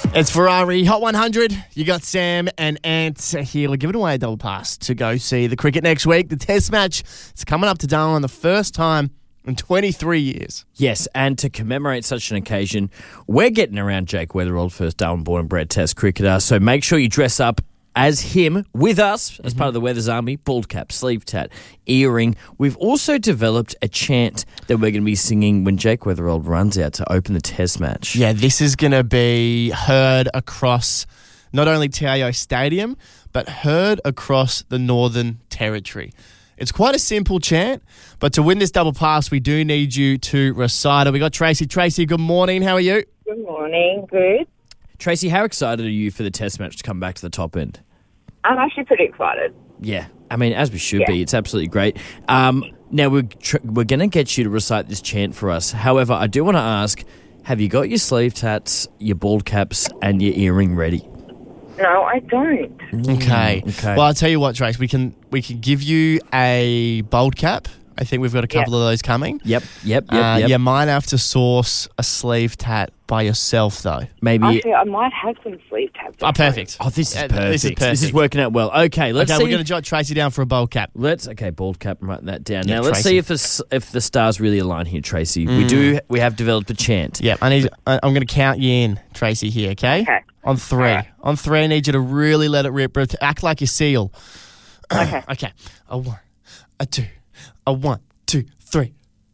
It's Ferrari Hot 100. You got Sam and Ant here. We're giving away a double pass to go see the cricket next week. The test match, it's coming up to Darwin the first time in 23 years. Yes, and to commemorate such an occasion, we're getting around Jake Weatherald, first Darwin born and bred test cricketer. So make sure you dress up as him with us as part of the Weathers Army. Bald cap, sleeve tat, earring. We've also developed a chant that we're going to be singing when Jake Weatherald runs out to open the test match. Yeah, this is going to be heard across not only TIO Stadium, but heard across the Northern Territory. It's quite a simple chant, but to win this double pass, we do need you to recite it. We got Tracy. Tracy, good morning. How are you? Good morning. Good. Tracy, how excited are you for the test match to come back to the top end? I'm actually pretty excited. Yeah, I mean, as we should be. It's absolutely great. Now, we're going to get you to recite this chant for us. However, I do want to ask, have you got your sleeve tats, your bald caps, and your earring ready? No, I don't. Okay. Well, I'll tell you what, Trace. We can give you a bald cap. I think we've got a couple of those coming. Yep. You might have to source a sleeve tat by yourself, though. Maybe. Actually, I might have some sleeve tabs. Oh, perfect. Oh, this is perfect. This is working out well. Okay, let's see. We're going to jot Tracy down for a bald cap. Bald cap. I'm writing that down. Yeah, now, let's Tracy. see if the stars really align here, Tracy. We have developed a chant. Yeah, I'm going to count you in, Tracy, here, okay? Okay. On three. All right. On three, I need you to really let it rip. Act like you seal. Okay. Okay. A one, a two, a 1, 2, 3.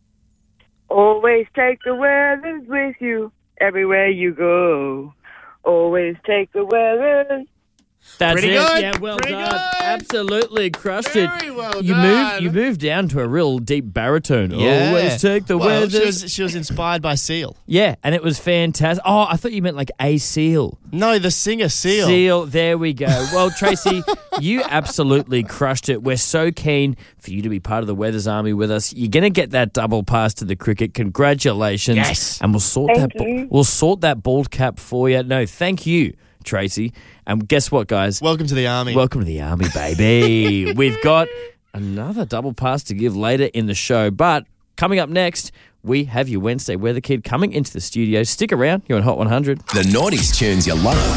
Always take the weathers with you everywhere you go. Always take the weathers. That's Pretty it. good. Yeah, well Pretty done. good. Absolutely crushed Very it. well you done. moved down to a real deep baritone. Yeah. Always take the Well, weathers. she was inspired by Seal. Yeah, and it was fantastic. Oh, I thought you meant like a seal. No, the singer Seal. Seal, there we go. Well, Tracy, you absolutely crushed it. We're so keen for you to be part of the Weathers Army with us. You're going to get that double pass to the cricket. Congratulations. Yes. And we'll sort Thank you. we'll sort that bald cap for you. No, thank you, Tracy. And guess what, guys? Welcome to the Army. Welcome to the Army, baby. We've got another double pass to give later in the show. But coming up next, we have your Wednesday Weather Kid coming into the studio. Stick around. You're on Hot 100. The Naughties tunes you love.